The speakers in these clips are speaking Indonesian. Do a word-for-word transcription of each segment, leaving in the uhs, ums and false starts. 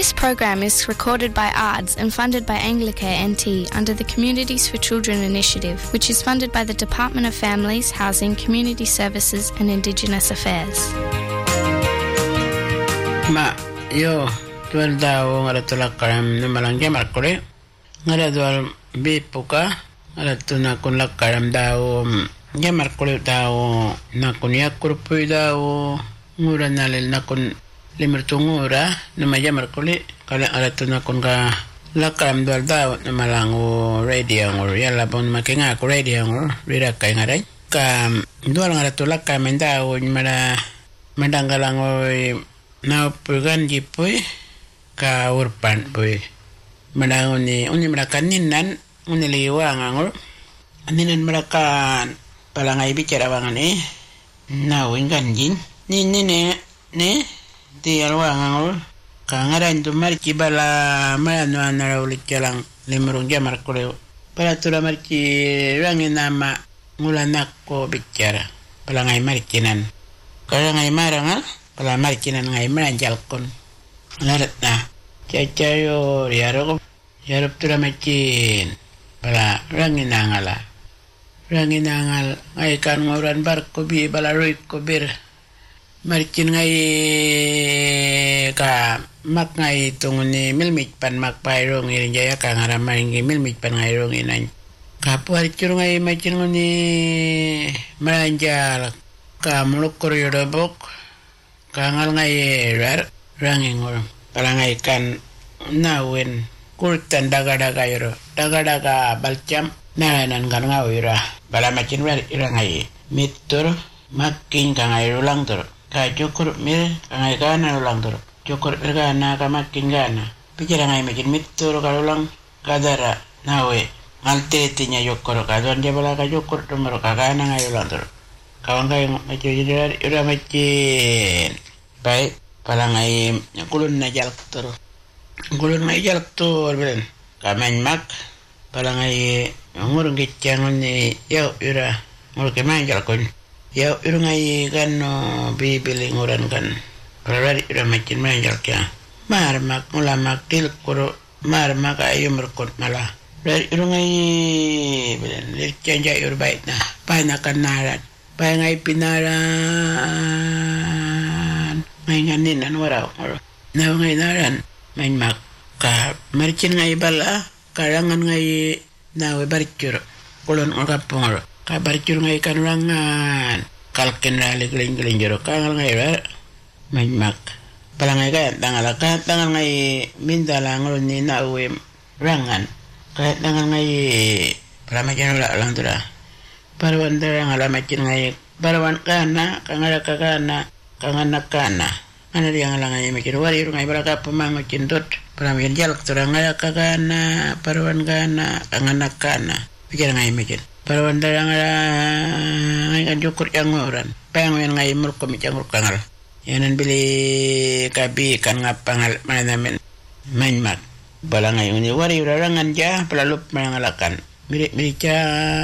This program is recorded by A R D S and funded by Anglicare N T under the Communities for Children initiative, which is funded by the Department of Families, Housing, Community Services and Indigenous Affairs. Ma, yo, tuwal daw nga tulak karam na malangya markore. Nga daw bipuka, nga na kunlak karam daw nga markore daw na kunyak kurpoy daw ngura nalil na kun limertungura na maya markore kala alato na kun ka lakam daw daw na malango radio ngor yala bon makinga ko radio ngor rira kay ngaray ka dual nga tulak kamen daw mara madanggalangoy na pugan jipoy ka urpan boy manangon ni uni marakanin nan uni liwa ngangor aninan marakan palangay bicara wangan eh na wingan jin ni ni ne ne di alwa ngangor kangaran tu marci bala malano anara ulit jalang limurung jamar koleo para tura marci rangin nama ngulanak ko bicara palangay marcinan kalangay marangal pala marcinan ngay maranjal kon larat na cacayo riaro yarap tura macin pala rangin angala rangin angal ngay kan ngoran barko bi bala roy ko bir marcin ngay ka mak ngay tungun ni milmit pan mak pairong irin jaya ka ngaramay ngi milmit pan ngay rong inan kapuar cur ngay macin ngoni maranjal ka muluk koryodobok kangal ngay rar rangin ngor pala ngay kan nawen kultan daga-daga yoro daga-daga balcam naranan kan ngawira pala macin rar ira ngay mitur makin ka ngay rulang tur ka cukur mir ka ngay kana rulang tur cukur mir kana ka makin kana pikiran ngay macin mitur ka rulang kadara nawe ngaltetinya yukur ka doan dia pala ka cukur tumero ka kana ngay rulang tur kawan kay macin ira ira macin baik pala ngay kulun na jalak tur kulun na jalak tur belen kamen mak pala ngay ngurung kicang ni yau ira ngurung keman jalak kun yau ira ngay kan no bibili nguran kan pala rari ira macin man jalak ya mar mak mula mak til kuro mar mak ayo merkut malah rari ira ngay belen lircanja ira baik na panakan narat pa ngay pinaran ngay nganin an waraw na ngay naran may mak ka marcin ngay bala karangan ngay nawe barcur kulon or kapongor ka barcur ngay kanrangan kalken rali gling-gling jero kangal ngay ra may mak pala ngay kaya tangal ka tangal ngay mindala ngol ni nawe rangan kaya tangal ngay para macin wala lang tura parawan dara ngala macin ngay parawan kana kangala kakana kanganak kana ana dia ngalang ay macin wari ngay baraka pamang macin dot para macin jalak tura ngala kakana parawan kana kanganak kana pikir ngay macin parawan dara ngala ngay kan jukur yang ngoran pang men ngay mulko mi jangur kangal yanan bili kabi kan ngapangal manamen manmak bala ngay uni wari rarangan ja pelalup mangalakan mirip mirica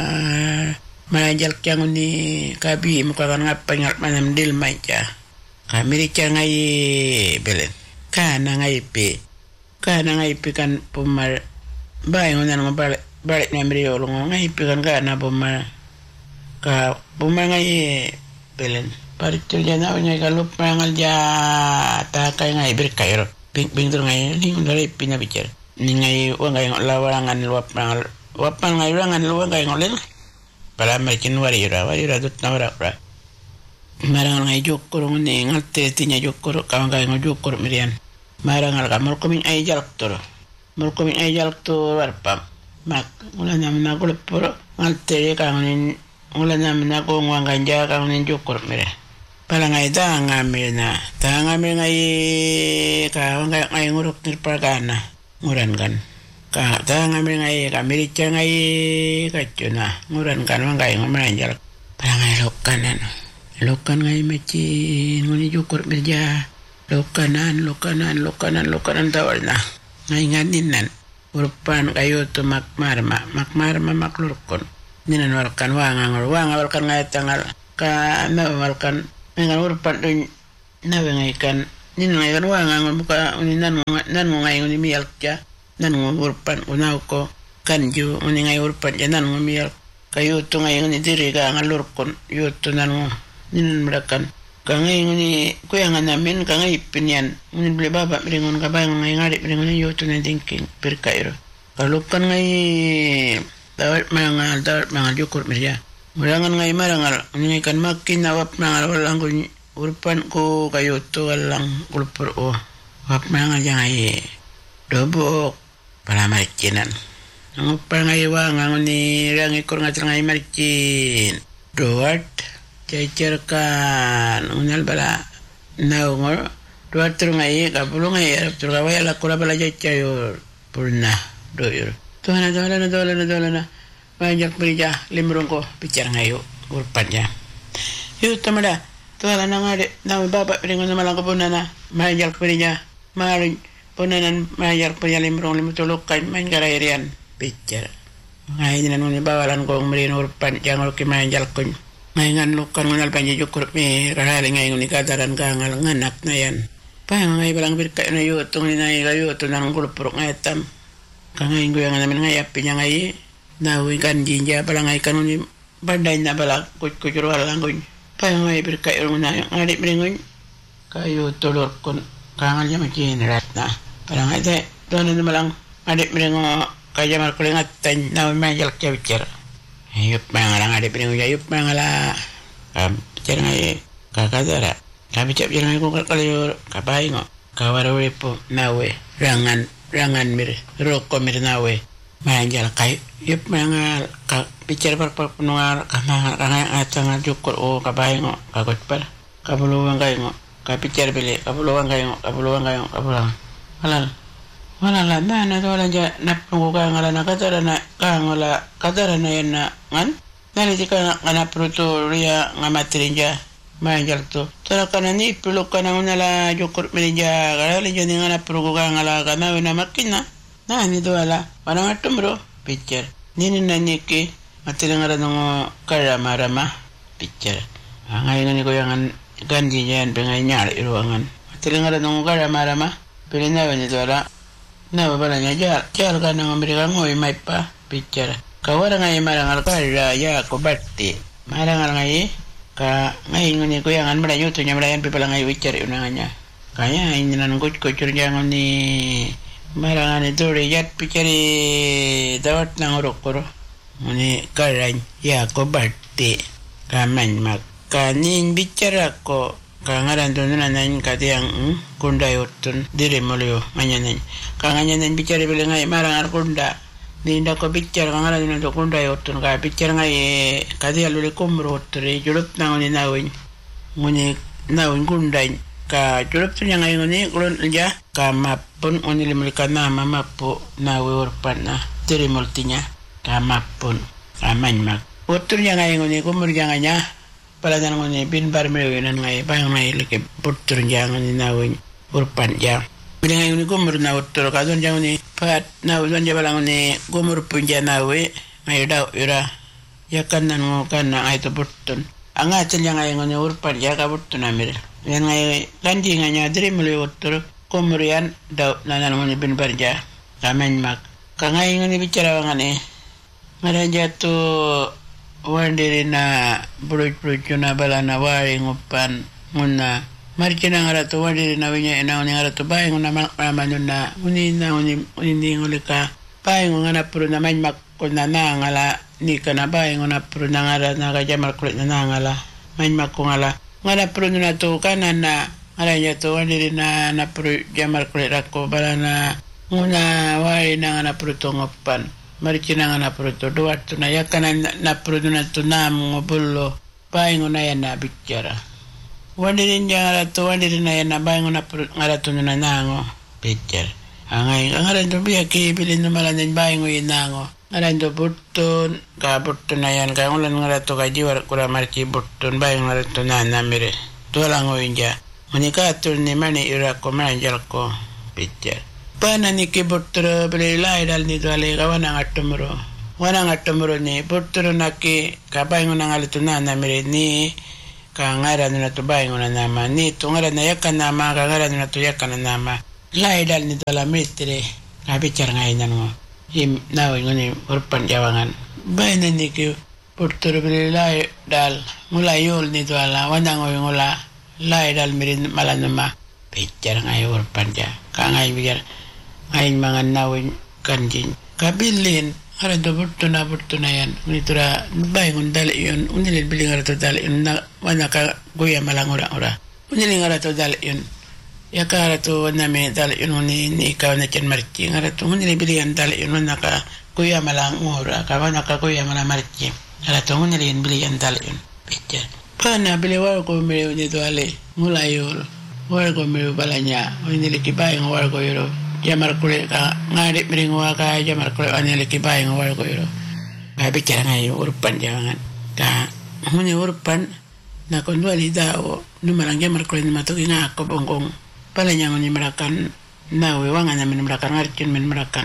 manajal kyang uni kabi mukakan ngapangal manam dil maica kamiri ca ngay belen kana ngay pe kana ngay pe kan pumar bay ngonan ngabal balik na miri olong ngay pe kan kana pumar ka pumar ngay belen paricil jana ngay kalup mangal ja ta kay ngay berkairo ping ping tur ngay ning dari pina bicar ni ngay wa ngay lawarangan luap mangal wapan ngay rangan luang ngay ngolel pala marcin wari ra wari ra dut nawra ra marang ngay jukur ni ngalte tinya jukur kawan kay ngojukur mirian marang al kamul kumin ay jalak tur mul kumin ay jalak tur warpam mak ulan nam na kulep puro ngalte kangen ulan nam na ko ngwanganja kangen jukur mire pala ngay ta ngamil na ta ngamil ngay kawan kay ngay nguruk nirpagana nguran kan ka ta ngamil ngay kamili ca ngay kacuna nguran kan ngay ngomanjal pala ngay lokanan lokan ngay macin ngoni jukur berja lokanan lokanan lokanan lokanan tawal na ngay nganinan urpan kayo to makmarma makmarma maklurkon ninan walkan wangang wang walkan ngay tangal ka na walkan ngay urpan dun na ngay kan nin ngai kan wa ngang muka uni nan nan ngai uni mial ja nan ngurpan unau ko kanju uni ngai urpan ja nan mial kayu tu ngai uni diri ga ngalur kon yu tu nan nin merakan kangai uni ko yang namin kangai pinian uni beli baba beringon ka bayang ngai ngari beringon yu tu nan thinking perkairo kalau kan ngai dawat mangal dawat mangal jukur meria murangan ngai marangal uni kan makin awap mangal walang ko urpan ko kayu tu walang kulpur o wap mangal jangai dobok para marcinan ngupang ngai wang uni rang ikor ngatil ngai marcin doat cecerkan unal bala naungor doat turungai kapulung ngai arab turgawai ala kura bala cecer purna doyur tuhana tuhana tuhana tuhana banyak berija limrungko bicara ngayu urpannya yuk tamada tuhana ngade nama bapak dengan nama langkah punana banyak berija maring punanan banyak berija limrung limutulukan main garairian bicara ngai jinan muni bawalan ko merin urpan jangal ki manjal kun ngai ngan lukan ngal panji jukur mi rahali ngai nguni kadaran kangal nganak nayan pa ngai balang birka na yu tung ni nai gayu tunang kulpuruk ngai tam kangai nggo yang namin ngai api ngai nawi kan jinja balang ngai kanuni badai na balak kuc kucur walang kun pa ngai birka urung na ngai bringun kayu tulur kun kangal jam kin ratna balang ngai te donan malang adik bringo kaya mar kulingat tan na manjal kewcer ayup mangalang ade pring ayup mangala kam cer ngai kakadara kami cep cer ngai ko kalyo kapai ngo kawaro po nawe rangan rangan mir roko mir nawe manjal kai yup mangal ka picer par par penuar kana kana atang jukur o kapai ngo kakot par kabuluang kai ngo ka picer bele kabuluang kai ngo kabuluang kai ngo kabuluang halal wala la mana to la ja napungu ka ngala na katara na ka ngala katara na yan na ngan nali tika ngana pruto ria ngamatrinja manjal to tara kana ni pulok kana unala jukur melinja kala le jani ngana prugo ka ngala kana na makina na ni to ala wana matumro picture nini na niki matilangara no kara marama picture angai ngani ko yangan ganji jan pengai nyal iruangan matilangara no kara marama pelina wani to ala na babalanya ja jar kana ngomrika ngoi maipa bicara kawara ngai marangal kara ya ko batti marangal ngai ka ngai ngoni ko yang an merayu tu nyamrayan pipala ngai bicara unanganya kaya ini nan kuc kucur jangan ni marangal itu rejat bicara dawat nang rokoro ngoni kara ya ko batti kaman mak kanin bicara ko kangaran tu nanan katiang kunda yotun dire molyo manyanan kanganyanan bicara bilangai marang ar kunda ninda ko bicara kangaran tu kunda yotun ka bicara ngai katial le kumro tre julup nangoni nawin ngoni nawin kunda ka julup tu ngai ngoni kulun ja ka mapun oni limulika nama mapu nawe urpana dire moltinya ka mapun aman mak utur ngai ngoni kumur janganya pala jangan ni bin bar mewenan ngai bang ngai leke putur jangan ni nawin urpan jang bila ngai ni gumur na utur kadon jangan ni pat na udon jabalang ni gumur punja nawe ngai daw ira ya kanan ngo kana ai to putun anga cel yang ngai ngoni urpan ja ka putun amir yang ngai kanji nganya dri mele utur gumurian daw nanan ngoni bin bar ja kamen mak kangai ngoni bicara ngane ngaran jatuh wandiri na buruj-buruj na bala na wari ngupan muna marci na ngaratu wandiri na winya ina uni ngaratu bayi nguna malaman na uni na uni uni ngulika bayi nguna puru na main makul na na ngala ni ka na bayi nguna puru na ngara na kajamal kulit na na ngala main makul ngala ngana puru na tu kanan na ngala niya tu wandiri na na puru jamal kulit ako bala na nguna wari na ngana puru tu ngupan marci na nga pruto duat tu na yakan na pruto na tu na ngobullo baingo na yan na bicara wandirin yang ara tu wandirin na yan na baingo na pruto ngara tu na nango bicara angay ngaran tu biya ki bilin no malanin baingo inango ngaran tu button ka button na yan ka ngulan ngara tu ka jiwar kura marci button baingo ngara tu na namire tu lango inja manika tu ni mani ira ko manjal ko bicara pana ni ke butro beli lai dal ni dale kawana ngatumro wana ngatumro ni butro na ke kapai ngona ngalitu na na mere ni ka ngaran na to bay ngona nama ni to ngaran na yakan nama ka ngaran na to yakan nama lai dal ni dala mitre ka bicar ngai nan ngo him nawe ngoni urpan jawangan bay na ni ki portor beli lai dal mulai yol ni dala wanang ngoy ngola lai dal mirin malanama bicar ngai urpan ja ka ngai bicar ngai mangan nawe kanjin kabilin ara do burtuna burtuna yan unitura bay ngon dal yon unilin biling ara to dal yon na wana ka goya malangora ora unilin ara to dal yon ya ka ara to na me dal yon ni ni ka na chen marchi ara to unilin biling dal yon na ka goya malangora ka wana ka goya mala marchi ara to unilin biling dal yon picture pana bile war ko me ni to ale mulayol war ko me balanya unilin ki bay ngwar ko yoro jamar kule ka ngari miringwa ka jamar kule anele ki bay ngwar ko yoro ba bicara ngai urpan jangan ka huni urpan na kon wali dao numarang jamar kule ni matoki nga ko bongkong pala nyang ni merakan na we wanga na min merakan ngarkin min merakan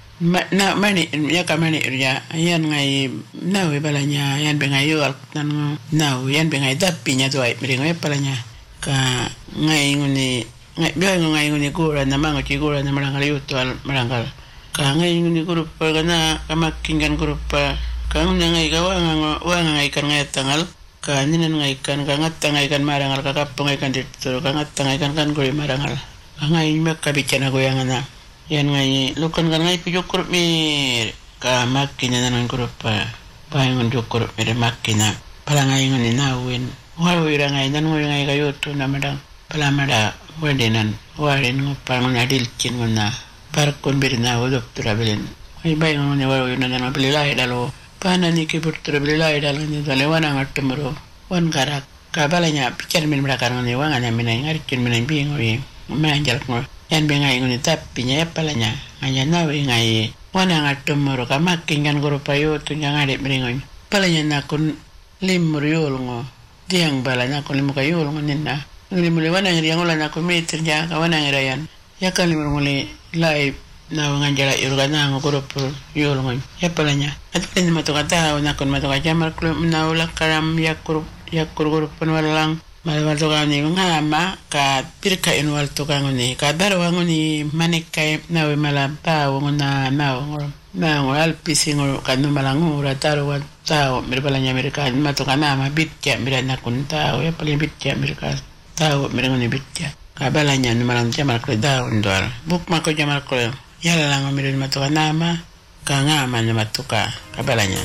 na mani ya ka mani ya yan ngai na we balanya yan bengai yol nan na yan bengai dapinya to ai miringwa palanya ka ngai nguni ngai biar ngai nguni gura na mango ci gura na marangal yutual marangal ka ngai nguni guru pa kana kamakingan guru pa ka ngai ka wanga wanga ngai kan ngai tangal ka ninan ngai kan ka ngat ngai kan marangal ka kapong ngai kan dituro ka ngat ngai kan kan guri marangal ka ngai mek ka bicana goyangana yan ngai lukan kan ngai pijuk guru mir ka makina nan guru pa paingon jukur mir makina pala ngai nguni nawin wa wira ngai nan ngai ka yutu na madang pala mada wadenan warin ngopang na dilcin ngona parkon birna wodop trabelen ay bay ngone waro yuna na belilay dalo pana ni ke portro belilay dalo ni dale wana ngatemro wan garak kabalanya picar min merakan ngone wanga na minay ngaricin minay bingoy manjal ngo yan bengay ngone tapinya palanya anya nawe ngai wana ngatemro kamakingan guru payo tu ngare mringoy palanya nakon limriyol ngo diang balanya kon limukayol ngoninna ngili muli wana ngiri yangola na kumitir ja ka wana ngira yan ya kali muli live na nganjala iruga na ngokoropo yolo ngoy ya palanya atpin matokata na kon matoka jamar klub na ula karam yakur yakur grupo walang malwal to kani ngama ka pirka inwal to kangoni ka darwa ngoni manekai na we malapa ngona na ngor na ngor pisingor kanu malangura tarwa tao mirbalanya mereka matoka na mabitya mirana kunta ya paling bitya mereka tahu mereka ni bitya kabalanya numalang jamar ko daw ndor buk mako jamar ko yala lang mirin matuka nama kangama na matuka kabalanya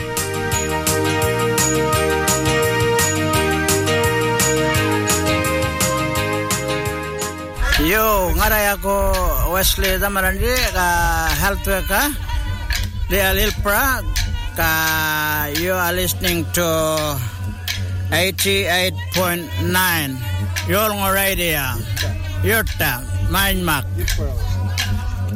yo ngaray ako Wesley Damarandi ka health worker di Alilpra ka you are listening to eighty-eight point nine Yolngo Radio Yurta Mindmark